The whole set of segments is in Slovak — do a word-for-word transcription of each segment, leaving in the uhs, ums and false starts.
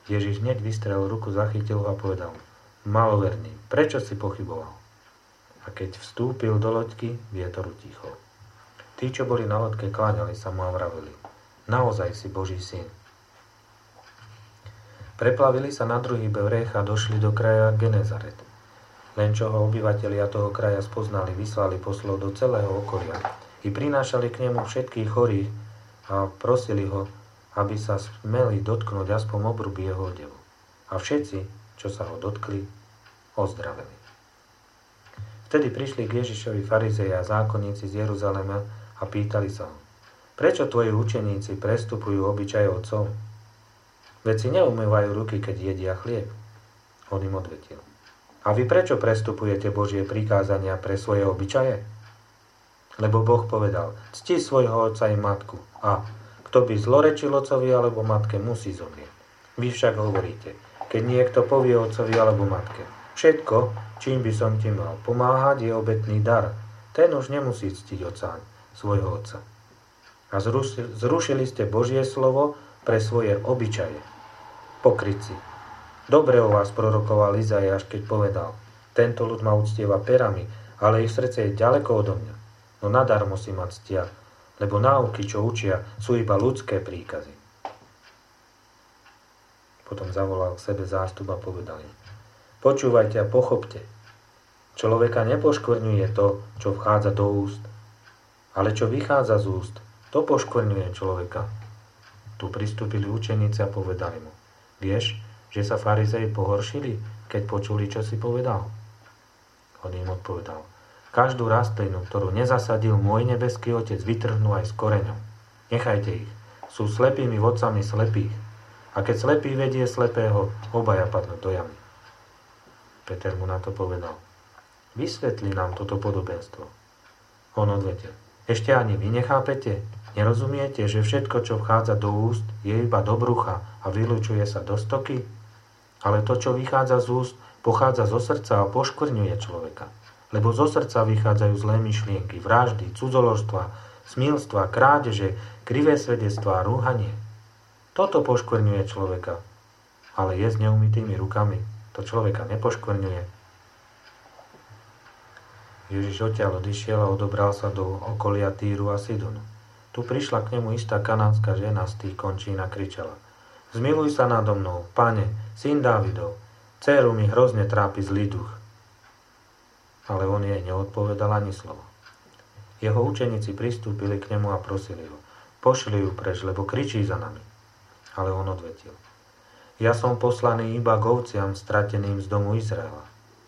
Ježiš hneď vystrel ruku, zachytil ho a povedal: Maloverný, prečo si pochyboval? A keď vstúpil do loďky, vietor utichol. Tí, čo boli na loďke, kláňali sa mu a vravili: Naozaj si Boží syn. Preplavili sa na druhý breh a došli do kraja Genezaret. Len čo ho obyvatelia toho kraja spoznali, vyslali poslov do celého okolia i prinášali k nemu všetkých chorých a prosili ho, aby sa smeli dotknúť aspoň obruby jeho odevu. A všetci, čo sa ho dotkli, ozdraveli. Vtedy prišli k Ježišovi farizeji a zákonníci z Jeruzalema a pýtali sa ho: Prečo tvoji učeníci prestupujú obyčaje otcov? Veď si neumývajú ruky, keď jedia chlieb. On im odvetil: A vy prečo prestupujete Božie prikázania pre svoje obyčaje? Lebo Boh povedal: Cti svojho otca i matku, a kto by zlorečil otcovi alebo matke, musí zomrieť. Vy však hovoríte: Keď niekto povie otcovi alebo matke: Všetko, čím by som ti mal pomáhať, je obetný dar, ten už nemusí ctiť otca, svojho otca. A zrušili ste Božie slovo pre svoje obyčaje. Pokrytci. Dobre o vás prorokoval Izaiáš, keď povedal: Tento ľud ma uctieva perami, ale ich srdce je ďaleko odo mňa. No nadarmo si ma ctia, lebo náuky, čo učia, sú iba ľudské príkazy. Potom zavolal k sebe zástup a povedal im: Počúvajte a pochopte. Človeka nepoškvrňuje to, čo vchádza do úst, ale čo vychádza z úst, to poškvrňuje človeka. Tu pristúpili učeníci a povedali mu: Vieš, že sa farizei pohoršili, keď počuli, čo si povedal? On im odpovedal: Každú rastlinu, ktorú nezasadil môj nebeský Otec, vytrhnú aj s koreňom. Nechajte ich. Sú slepými vodcami slepých. A keď slepý vedie slepého, obaja padnú do jamy. Peter mu na to povedal: Vysvetli nám toto podobenstvo. On odvetil: Ešte ani vy nechápete? Nerozumiete, že všetko, čo vchádza do úst, je iba do brucha a vylučuje sa do stoky? Ale to, čo vychádza z úst, pochádza zo srdca a poškvrňuje človeka. Lebo zo srdca vychádzajú zlé myšlienky, vraždy, cudzoložstva, smilstva, krádeže, krivé svedectvá a rúhanie. Toto poškvrňuje človeka. Ale je s neumytými rukami, to človeka nepoškvrňuje. Ježiš odtiaľ odišiel a odobral sa do okolia Týru a Sidonu. Tu prišla k nemu istá kanánska žena z tých končín a kričala: Zmiluj sa nado mnou, Pane, syn Dávidov, dcéru mi hrozne trápi zlý duch. Ale on jej neodpovedal ani slovo. Jeho učeníci pristúpili k nemu a prosili ho: Pošli ju preč, lebo kričí za nami. Ale on odvetil: Ja som poslaný iba k ovciam strateným z domu Izraela.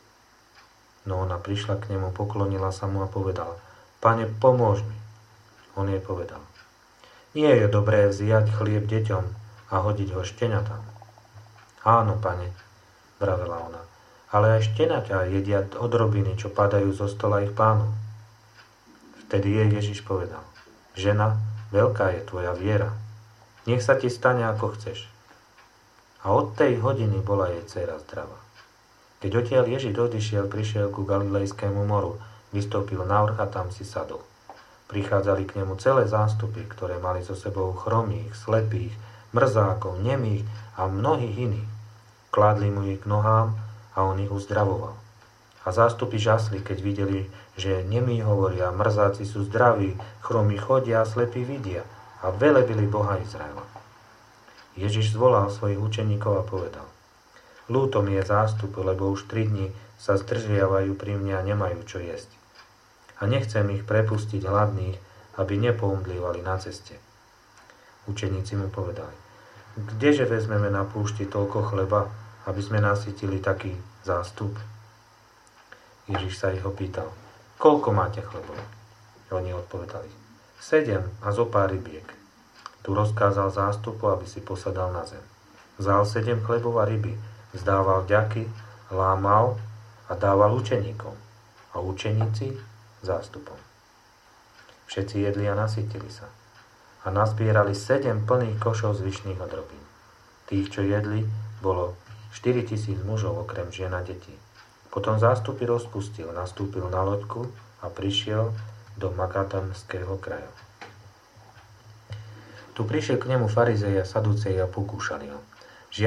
No ona prišla k nemu, poklonila sa mu a povedala: Pane, pomôž mi. On jej povedal: Nie je dobré vziať chlieb deťom a hodiť ho šteniatám. Áno, pane, vravela ona, ale aj šteniatá jedia odrobiny, čo padajú zo stola ich pánov. Vtedy jej Ježiš povedal: Žena, veľká je tvoja viera. Nech sa ti stane, ako chceš. A od tej hodiny bola jej dcéra zdravá. Keď odtiaľ Ježiš odišiel, prišiel ku Galilejskému moru, vystúpil na vrch a tam si sadol. Prichádzali k nemu celé zástupy, ktoré mali so sebou chromých, slepých, mrzákov, nemých a mnohých iných. Kládli mu ich k nohám a on ich uzdravoval. A zástupy žasli, keď videli, že nemí hovoria, mrzáci sú zdraví, chromí chodia a slepí vidia a velebili Boha Izraela. Ježiš zvolal svojich učeníkov a povedal: Ľúto mi je zástupu, lebo už tri dni sa zdržiavajú pri mne a nemajú čo jesť. A nechcem ich prepustiť hladných, aby nepoumdlívali na ceste. Učeníci mu povedali: Kdeže vezmeme na púšti toľko chleba, aby sme nasytili taký zástup? Ježiš sa ich opýtal: Koľko máte chlebov? Oni odpovedali: Sedem a zo pár rybiek. Tu rozkázal zástupu, aby si posadal na zem. Vzal sedem chlebov a ryby, vzdával vďaky, lámal a dával učeníkom. A učeníci zástupom. Všetci jedli a nasytili sa. A nazbierali sedem plných košov zvyšných odrobín. Tých, čo jedli, bolo štyritisíc mužov, okrem žien a detí. Potom zástupy rozpustil, nastúpil na loďku a prišiel do Magadanského kraja. Tu prišiel k nemu farizei a saduceji a pokúšali ho: